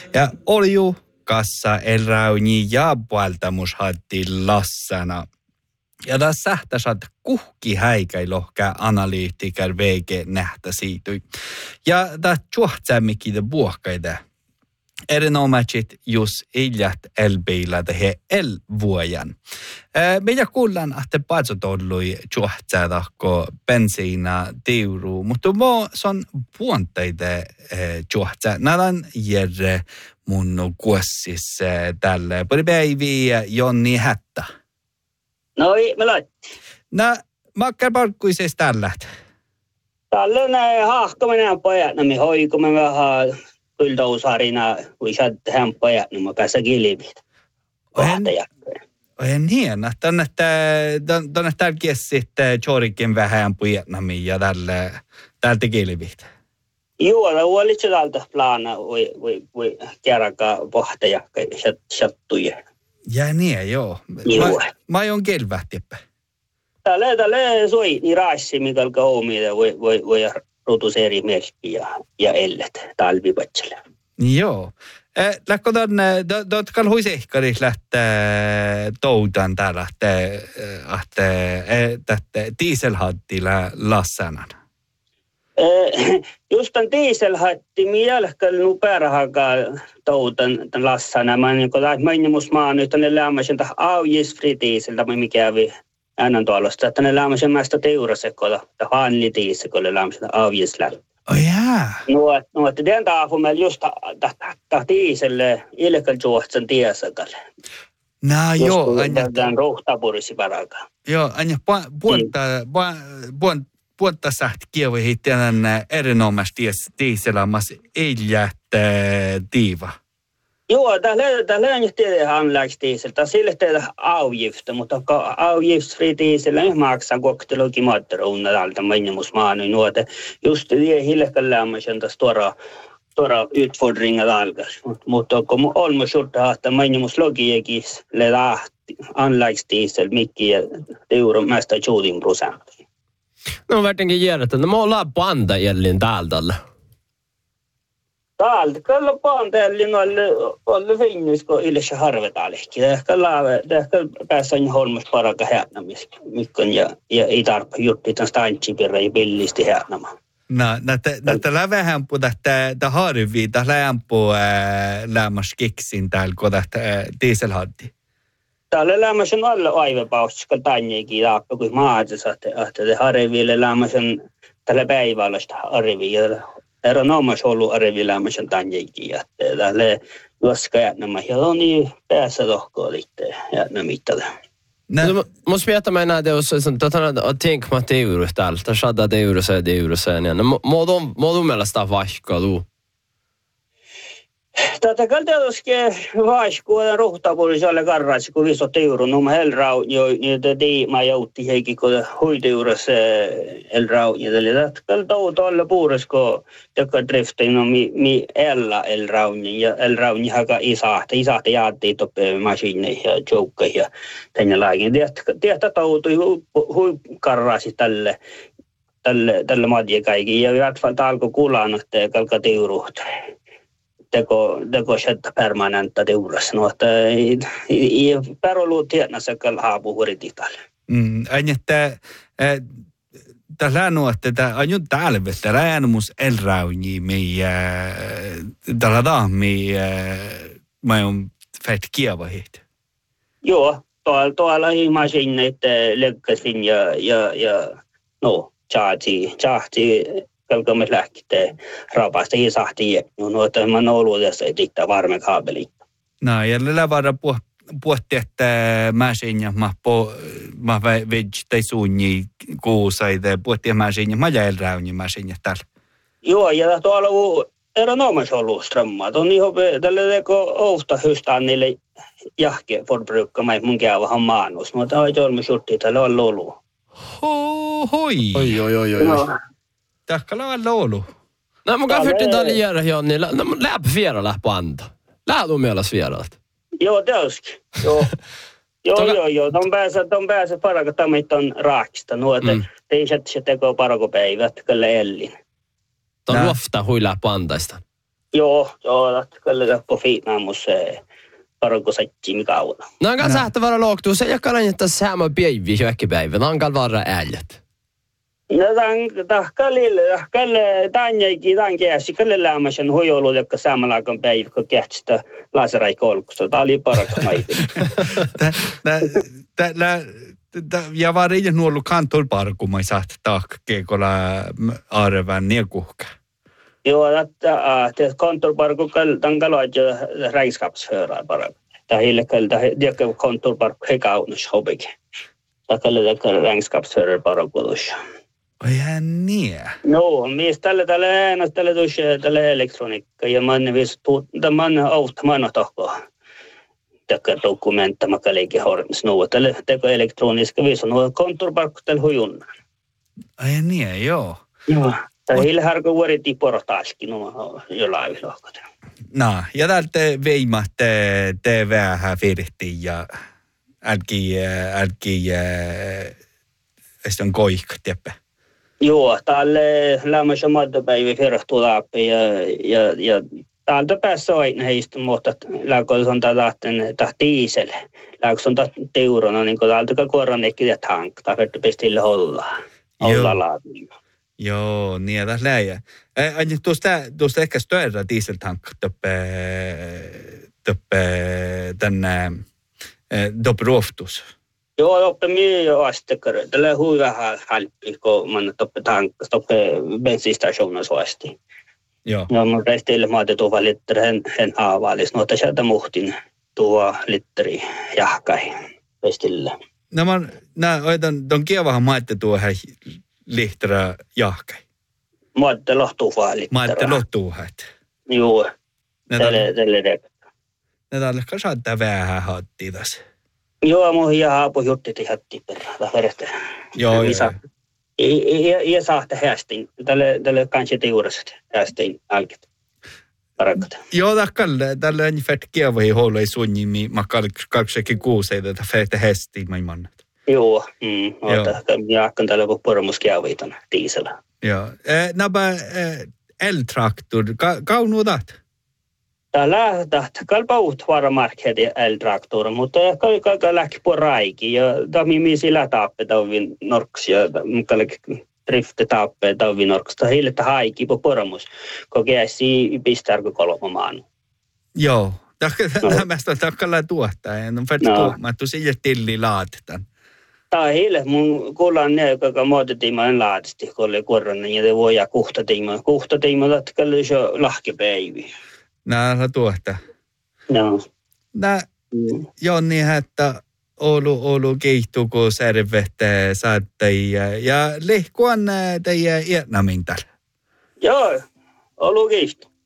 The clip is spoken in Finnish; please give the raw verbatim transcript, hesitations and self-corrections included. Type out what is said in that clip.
Ja olju kassa elrauni ja puoltamus hatti lassana. Ja tässä sähtäsät kuhki häikäi lohkää analyytikär vege nähtä siitui. Ja tämä juohtsämmikin puhkaita. Erinomaisesti jos iljät elbeillä tähän elvuojan. Meillä kuullaan, että patsot ollui juohtsätä, kun bensiina teuru, mutta mo on puonteita juohtsä. Nähdään järre mun kuossis tälle. Pari päiviä Jonni Hättä. No ei, me laitti. No, makkar parkkuises tällä. Tällä on hahkaminen pojat, no me hoikumme vähän kultausarina, kun sä tähän pojat, niin mä päässä kilivit. En hieno. Tänne tärkeä sitten Chorikin vähän pojatnami ja tälle täältä kilivit. Joo, no oli se täältä plana, voi kerrankaan pohtaja, sattuja. Ja niin, joo. Joo. Mä oon kelvähtippä. Tällä tällä soi niin raassi, mikä alkaa omida, voi, voi, voi rutus eri melki ja, ja ellet talvipatselle. Joo. Eh, lähkö tuonne, tuotkal huisehkaris lähtee toutan täällä, että dieselhattilla lassanan? Just tämän dieselhatti, mielekkäin nu päärähakaan toutan tämän lassana. Mä niin kuin mainitsin, mä oon nyt tänne lämmäisen tähän avgiftsfri dieseltä, mikä kävi ännan tuollaista. Tänne lämmäisen mästä teurasekolla, tämä vanli dieselkolle lämmäisen avgiftslähtö. Oh jää. No, no että den tafu meillä just tämä dieselle ilkän juohtsen tiesakalle. No joo. Just tämän ruhtapurisi parakaan. Joo, aina puolta, puolta. Puolta sähti kievi hittään erinomaisesti dieselamassa iljät tiiva. Joo, täällä on tietysti anläks diesel. Tässä ei tehdä avgifta, mutta avgiftsfri diesel ei maksaa koktelukin matteruunna täältä mainitmusmaan. Just det hilkän lämmöisen tässä tuoda tuoda utfordringar algas. Mutta kun olemme suurta, että mainitmuslogiakin ledaa anläks diesel mikkiä euron mästä tjuutin prosenttia. No vartenkin järjestetään. No mä ollaan panta jälleen täältä. Täältä kyllä panta jälleen oli finnis, kun yleensä harvetalehki. Ehkä päässä holmas paraka häänämis. Mikon ja ei tarpa jutti tämän stantsipirra ja pillisti häänämään. No, näitä lävähän puhutaan, että harvii, että lämpö lämmäs keksin täällä, kun tästä dieselhatti. Täällä lämmäsen alla aivapaus, kun tännekin taakka, kun maatissa, että harville lämmäsen tällä päivällä sitä harville. Erinomaisesti ollut harville lämmäsen tännekin, että täällä juoska jätnämä. Ja on niin päässä tohkoa liittyen jätnämittää. Måste veta mig när det är så sånt att tänk på att det är euro där. Där skadar det euro så är det euro sen igen. Må de må de mellan stav vaska då. Tätä kaltaiske vaskua rohtapuoliselle karraisi kun viso euro numma helrau jo niitä diima joutti heiki kun hoiteurassa elrau ja tällä kaltau tolle puuresko joka driftin no mi mi ella elrau ja elrau ni haka isahta isahta jaatti toppe masiineihin ja joukkeihin ja tänne laakin tietä tautui hui karraisi tälle tälle tälle madje kaikki ja jatkalta alkoi kulaan että kalka teuruhta teko teko sieltä permanenta teurassa no että ei ei perolu tiedänsä kal haapu hurititalle. Mm aina että tällä no että tämä on täällä vettä räänumus elrauni meia tällä dahmi mä on fett kievahit. Joo, tuolla tuolla imagine lekkasin ja ja ja no charge charge kalkamme lähtee raapasta ei sahti no noita mä nouluudessa edittaa varme kaabeli. No ja lävara puh puhti että mä sen ja mä po mä veg tai suunni kuusaide puhti mä sen ja mä jäälräuni mä sen ja täällä. Joo ja tuolla on erinomaisesti ollut strömmat on ihan tällä teko ofta hystaan niille jahke forbrukka mä mun käyvä maanus mutta on jo olmisutti tällä on lolu. Hoi. Oi oi oi oi. Tahkala on ollut. No mä käyn tällä järjellä Jonni. No läpä vielä läpä antaa. Läpä on mielessä vieralta. Joo, täyski. Joo. Joo, joo, joo. Ton pääsee, ton pääsee paraka tamit on raakista. Nuote, mm. teisät se tekoo parako päivät, kyllä ellin. Ton luofta hui läpä antaista. Joo, joo, että kyllä på fiinaamus se parko sätti mikä on. No on kanssa sähtä vara loogtuu. Se ei ole että sama päivi hyökkipäivä. No on kanssa vara ääljät. No tämän tahkalille, tahkalle tänjäkin tämän käsi, kyllä lämmäsen huijolu, joka samalla aikaan päivä, kun kähtsistä laserai-kolkusta. Tämä oli paraka maiti. Ja var ei nuollu kantorparku, mä saat tahkeekolla arvän niekuhka. Joo, että kontorparku tämän kaloit jo räiskapsföraa paraka. Tämä hiille kyllä, tämä kontorparku ei kaunus hobikin. Tämä kyllä räiskapsföraa parakuudus. Oi hän niin. No, mies tälle tälle äänestä tälle tuossa tälle elektroniikka ja man vis man auto man tahko. Täkä dokumentta makalikin hormis no tälle teko elektroniska vis no kontorparkku tälle hujun. Ai niin, joo. Joo. Tämä hille harko vuori tiporotaaskin no jollain lohkot. No, ja täältä veimat te vähän firti ja älki älki on koikka teppä. Joo, tälle lämmössä maddopäivä firhtuu läpi ja, ja, ja täältä päässä aina heistä, mutta lääkoilla on tähten diesel. Lääkoilla on tähten teurona, niin kuin täältä kuoran ekkiä tank, tai verta pestille ollaan. Ollaan laadun. Joo, niin ja tässä läjä. Tuosta, tuosta ehkä större dieseltank töppe, töppe tänne, töppe ruoftus. Joo, toppe mie jo astekare. Tällä hui vähän halppi, kun man toppe tankkas, toppe bensinstationassa asti. Joo. Ja mun restille mä otin tuolla litteri hen, hen haavaalis. No, että sieltä muhtin tuo litteri jahkai restille. No mä oitan, ton kievahan maatte tuohon lihtera jahkai. Mä otin lohtuu vaan littera. Mä otin lohtuu häät. Joo. Tälle, tälle rekka. Näitä on ehkä saattaa vähän haattia tässä. Joo, mun ihan haapu juttit ihan tipperää. Verraten. Joo, joo. Ja saahta hästin. Tälle, tälle kanske tiuraset hästin alket. Parakat. Joo, tälle, tälle on fett kievahi huolei suunnimi. Mä kalksekin kuuseita, että fett hästiin mä mannat. Joo, mm. Oota, minä akkan tälle kun pormus kievahitan tiisellä. Joo. Nämä L-traktor, kaunu taht? Täällä tahti kalpa uutvaaramarkkeet L-traktor, mutta kalka lähti på raiki. Ja tämä mi sillä tappe tauvin norks ja kalka drifte tappe tauvin norks. Tämä hiiltä haiki på pormus, kun käsi pistärkö kolmamaan. Joo. Tämä on takkalla tuottaa. No, mä tusin ja tilli laatetaan. Tämä hiile mun kuulan ne, joka muotetiimaan laatisti, kun oli korronen ja te voi ja kuhtatiimaan. Kuhtatiimaan, että kalli se lahkepäivi. Nää tuottaa. No. Nää, mm. joo niin, että Oulu, Oulu keihtuu, kun särvette saatte ja lehkuan teidän Vietnamin täällä. Joo, Oulu keihtuu.